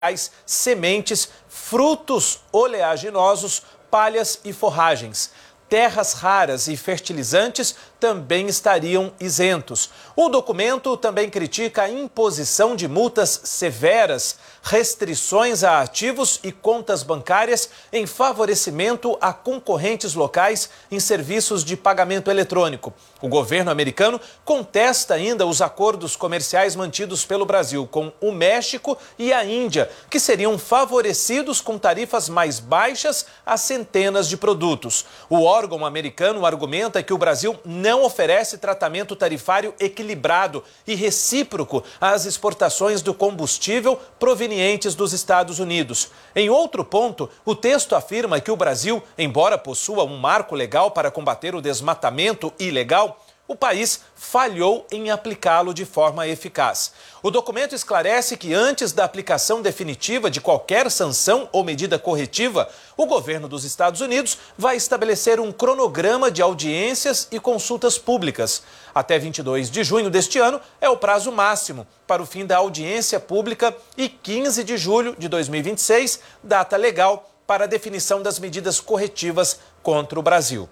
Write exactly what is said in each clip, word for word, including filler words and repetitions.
sementes, frutos oleaginosos, palhas e forragens. Terras raras e fertilizantes também estariam isentos. O documento também critica a imposição de multas severas, restrições a ativos e contas bancárias em favorecimento a concorrentes locais em serviços de pagamento eletrônico. O governo americano contesta ainda os acordos comerciais mantidos pelo Brasil com o México e a Índia, que seriam favorecidos com tarifas mais baixas a centenas de produtos. O órgão americano argumenta que o Brasil não oferece tratamento tarifário equilibrado e recíproco às exportações do combustível provenientes dos Estados Unidos. Em outro ponto, o texto afirma que o Brasil, embora possua um marco legal para combater o desmatamento ilegal, o país falhou em aplicá-lo de forma eficaz. O documento esclarece que antes da aplicação definitiva de qualquer sanção ou medida corretiva, o governo dos Estados Unidos vai estabelecer um cronograma de audiências e consultas públicas. Até vinte e dois de junho deste ano é o prazo máximo para o fim da audiência pública e quinze de julho de dois mil e vinte e seis, data legal para a definição das medidas corretivas contra o Brasil.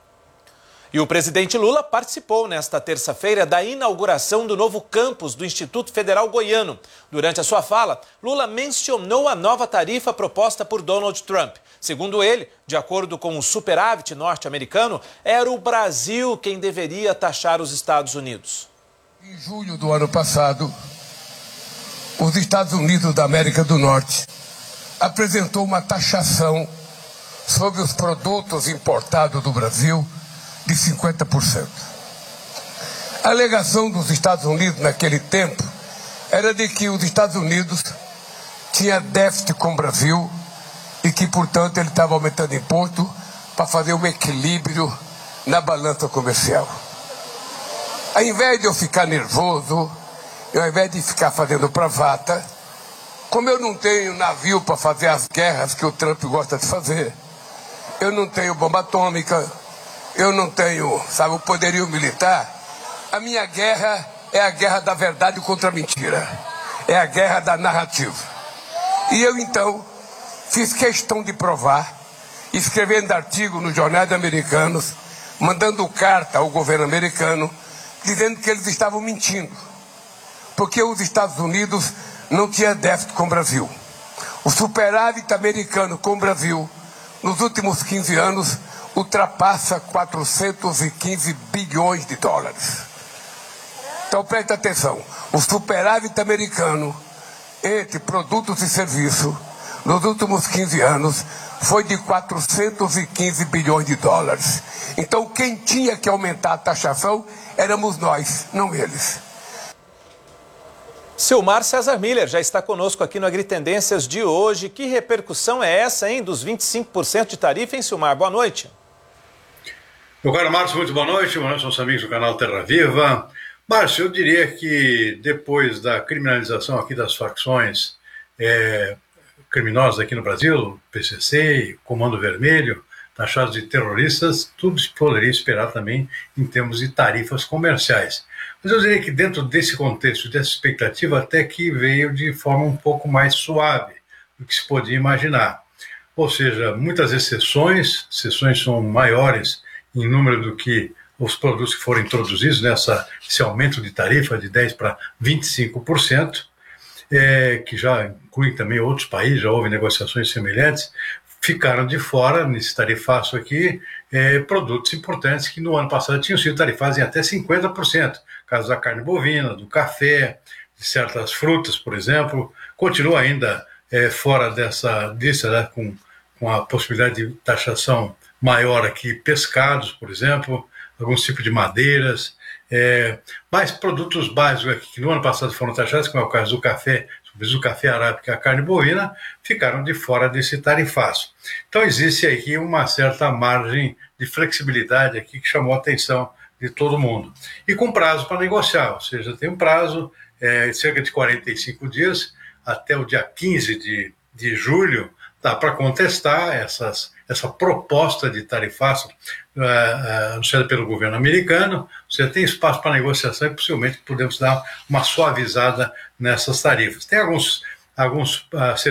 E o presidente Lula participou nesta terça-feira da inauguração do novo campus do Instituto Federal Goiano. Durante a sua fala, Lula mencionou a nova tarifa proposta por Donald Trump. Segundo ele, de acordo com o superávit norte-americano, era o Brasil quem deveria taxar os Estados Unidos. Em julho do ano passado, os Estados Unidos da América do Norte apresentou uma taxação sobre os produtos importados do Brasil de cinquenta por cento. A alegação dos Estados Unidos naquele tempo era de que os Estados Unidos tinha déficit com o Brasil e que, portanto, ele estava aumentando imposto para fazer um equilíbrio na balança comercial. Ao invés de eu ficar nervoso, eu, ao invés de ficar fazendo bravata, como eu não tenho navio para fazer as guerras que o Trump gosta de fazer, eu não tenho bomba atômica, eu não tenho, sabe, o poderio militar, a minha guerra é a guerra da verdade contra a mentira. É a guerra da narrativa. E eu, então, fiz questão de provar, escrevendo artigo nos jornais americanos, mandando carta ao governo americano, dizendo que eles estavam mentindo. Porque os Estados Unidos não tinham déficit com o Brasil. O superávit americano com o Brasil, nos últimos quinze anos, ultrapassa quatrocentos e quinze bilhões de dólares. Então preste atenção, o superávit americano entre produtos e serviços nos últimos quinze anos foi de quatrocentos e quinze bilhões de dólares. Então quem tinha que aumentar a taxação éramos nós, não eles. Silmar César Miller já está conosco aqui no AgriTendências de hoje. Que repercussão é essa, hein, dos vinte e cinco por cento de tarifa, hein, Silmar? Boa noite. Meu caro Márcio, muito boa noite. Boa noite aos amigos do canal Terra Viva. Márcio, eu diria que depois da criminalização aqui das facções é, criminosas aqui no Brasil, P C C, Comando Vermelho, taxados de terroristas, tudo se poderia esperar também em termos de tarifas comerciais. Mas eu diria que dentro desse contexto, dessa expectativa, até que veio de forma um pouco mais suave do que se podia imaginar. Ou seja, muitas exceções, exceções são maiores em número do que os produtos que foram introduzidos nessa esse aumento de tarifa de dez por cento para vinte e cinco por cento, é, que já inclui também outros países, já houve negociações semelhantes, ficaram de fora, nesse tarifaço aqui, é, produtos importantes que no ano passado tinham sido tarifados em até cinquenta por cento. Caso da carne bovina, do café, de certas frutas, por exemplo, continua ainda é, fora dessa lista, né, com, com a possibilidade de taxação maior aqui, pescados, por exemplo, alguns tipos de madeiras, é, mais produtos básicos aqui, que no ano passado foram taxados, como é o caso do café, o café arábica e a carne bovina, ficaram de fora desse tarifaço. Então existe aqui uma certa margem de flexibilidade aqui que chamou a atenção de todo mundo. E com prazo para negociar, ou seja, tem um prazo é, de cerca de quarenta e cinco dias, até o dia quinze de, de julho, dá para contestar essas, essa proposta de tarifaço uh, uh, anunciada pelo governo americano. Você tem espaço para negociação e possivelmente podemos dar uma suavizada nessas tarifas. Tem alguns alguns uh,